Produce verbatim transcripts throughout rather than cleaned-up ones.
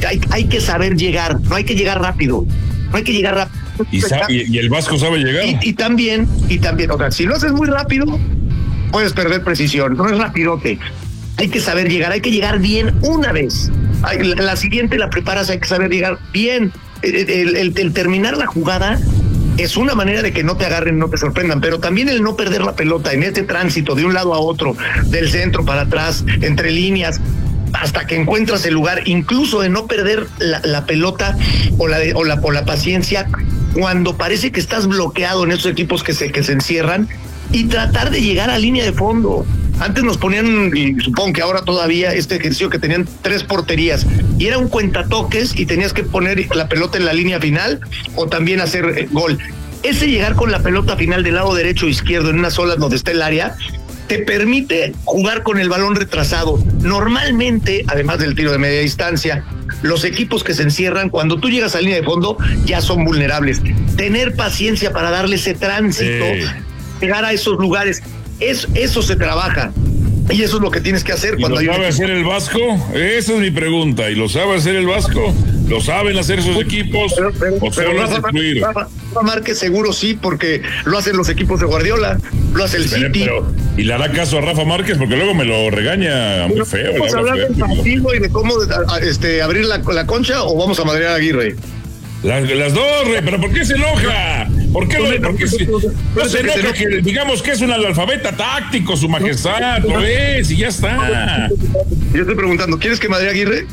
hay, hay que saber llegar, no hay que llegar rápido, no hay que llegar rápido. Y, y, y el Vasco sabe llegar. Y, y también, y también, o sea, si lo haces muy rápido, puedes perder precisión, no es rapidote. Hay que saber llegar, hay que llegar bien una vez. La, la siguiente la preparas, hay que saber llegar bien. El, el, el, el terminar la jugada es una manera de que no te agarren, no te sorprendan, pero también el no perder la pelota en este tránsito de un lado a otro, del centro para atrás, entre líneas, hasta que encuentras el lugar, incluso de no perder la, la pelota o la, de, o, la, o la paciencia cuando parece que estás bloqueado en esos equipos que se, que se encierran, y tratar de llegar a línea de fondo. Antes nos ponían, y supongo que ahora todavía, este ejercicio que tenían tres porterías, y era un cuentatoques y tenías que poner la pelota en la línea final o también hacer eh, gol. Ese llegar con la pelota final del lado derecho o izquierdo en una sola donde está el área, te permite jugar con el balón retrasado. Normalmente, además del tiro de media distancia, los equipos que se encierran, cuando tú llegas a línea de fondo, ya son vulnerables. Tener paciencia para darle ese tránsito, sí. llegar a esos lugares, es, eso se trabaja. Y eso es lo que tienes que hacer. ¿Y cuando lo hay sabe un... hacer el Vasco? Esa es mi pregunta. ¿Y lo sabe hacer el Vasco? ¿Lo saben hacer esos equipos? Pero, pero, ¿O pero solo Rafa, influir? Rafa, Rafa Márquez seguro sí, porque lo hacen los equipos de Guardiola, lo hace el Pero, City. pero, ¿y le hará caso a Rafa Márquez? Porque luego me lo regaña muy feo. ¿Vamos a hablar del partido y de cómo este, abrir la, la concha o vamos a madrear a Aguirre? Las, las dos, Rey, pero ¿por qué se enoja? ¿Por qué, lo, porque se, no se enoja que digamos que es un analfabeta táctico, su majestad? Lo ves y ya está. Yo estoy preguntando, ¿quieres que madre Aguirre?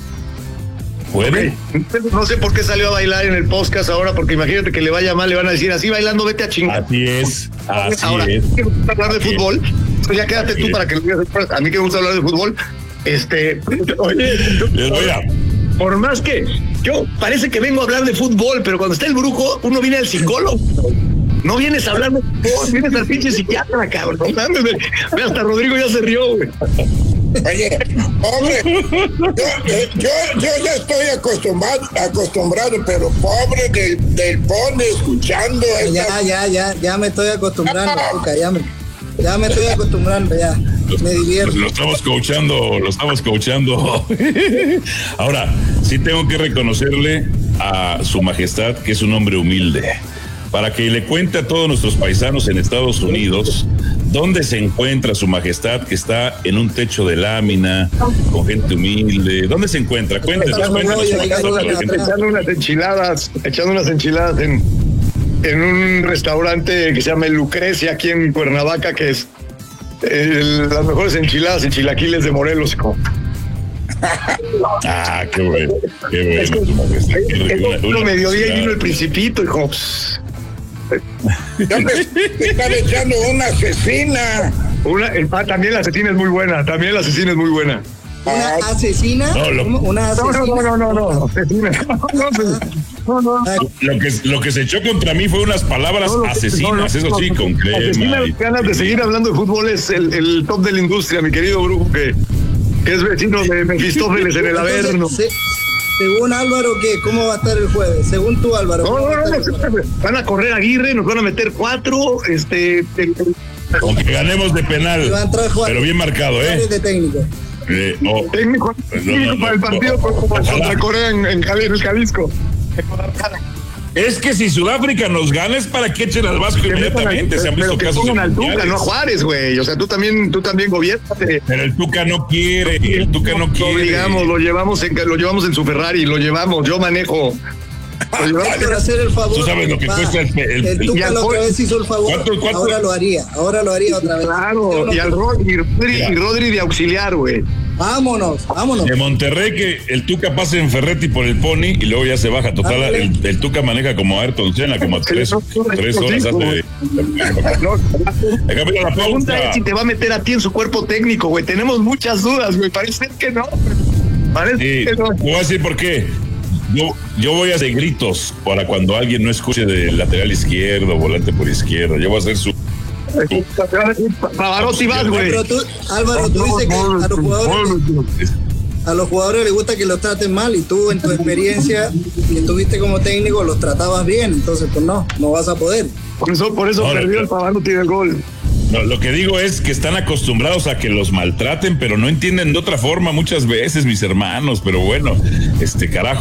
¿Puede? No sé por qué salió a bailar en el podcast ahora, porque imagínate que le vaya mal, le van a decir así bailando, vete a chingar. Así es, así ahora, es. ¿te gusta hablar de así fútbol? Pues ya quédate así tú es. para que lo digas después. A mí que me gusta hablar de fútbol. Este, oye, Les voy a... por más que yo parece que vengo a hablar de fútbol, pero cuando está el brujo, uno viene al psicólogo. No vienes a hablar de fútbol, vienes al pinche psiquiatra, cabrón. No mames, ve, hasta Rodrigo ya se rió, güey. Oye, hombre, yo, yo, yo ya estoy acostumbrado, acostumbrado, pero pobre del, del Pone escuchando. Ya, esta... ya, ya, ya me estoy acostumbrando, Tuca, ya me, ya me estoy acostumbrando, ya. Me divierto. Lo estamos coachando, lo estamos coachando. Ahora, sí tengo que reconocerle a su majestad que es un hombre humilde, para que le cuente a todos nuestros paisanos en Estados Unidos dónde se encuentra su majestad, que está en un techo de lámina, con gente humilde. ¿Dónde se encuentra? Cuéntenos, cuéntenos. Echando unas enchiladas, echando unas enchiladas en, en un restaurante que se llama El Lucrecia, aquí en Cuernavaca, que es el, las mejores enchiladas y chilaquiles de Morelos. Ah, qué bueno, qué bueno, es que, su majestad. Qué rico, es que una, una mediodía y vino el enchilada. Principito, hijo. Yo me estaba echando una asesina. Una, ah, también la asesina es muy buena, también la asesina es muy buena. ¿Una asesina? No, lo- ¿Una asesina? No, no, no, no, no, no, asesina. No, no, no, no. Lo que, lo que se echó contra mí fue unas palabras No, no, asesinas, no, no, eso no, sí, con crema. Asesina, y- ganas de seguir hablando de fútbol es el, el top de la industria, mi querido Brujo, que, que es vecino de Mefistófeles en el Entonces, Averno. se- según Álvaro, ¿qué? ¿Cómo va a estar el jueves? Según tú, Álvaro. No, ¿cómo va a no, no, estar el no, jueves? van a correr a Aguirre, nos van a meter cuatro, este, el- el- Aunque ganemos de penal, Y va a entrar Juan- pero bien marcado, ¿eh? De técnico. Eh, no. técnico No, no, no, para el partido no, como ojalá. contra Corea en, en, Jal- en el Jalisco. Es que si Sudáfrica nos gana es para que echen al Vasco Que metan al- inmediatamente. Se han pero visto que casos pongan en al Tuca, mundiales. no a Juárez, güey. O sea, tú también, tú también gobiérnate. Pero el Tuca no quiere, el Tuca no Lo quiere. obligamos, lo llevamos en, lo llevamos en su Ferrari, lo llevamos, yo manejo. Lo llevamos- Para hacer el favor. Tú sabes lo que va. cuesta el- el- El y Tuca al la Jorge- otra vez hizo el favor. ¿Cuánto- cuánto? Ahora lo haría. Ahora lo haría otra vez. Claro, y al Rodri, Rodri, y Rodri de auxiliar, güey. Vámonos, vámonos. De Monterrey que el Tuca pase en Ferretti por el Pony y luego ya se baja. Total, Ándale. el, el Tuca maneja como Ayrton Senna, como a tres, tres horas antes de... No, Déjame ir a la la pregunta pausa. es si te va a meter a ti en su cuerpo técnico, güey. Tenemos muchas dudas, güey. Parece que no. Parece Sí, que no. te voy a decir por qué. Yo, yo voy a hacer gritos para cuando alguien no escuche del lateral izquierdo, volante por izquierda. Yo voy a hacer su... Pavarotti vas, güey. Pero tú, Álvaro, tú dices que a los jugadores, a los jugadores les gusta que los traten mal y tú en tu experiencia que tuviste como técnico los tratabas bien, entonces pues no, no vas a poder. Por eso, por eso No, perdió no. el Pavarotti del gol. No, lo que digo es que están acostumbrados a que los maltraten, pero no entienden de otra forma muchas veces, mis hermanos. Pero bueno, este carajo.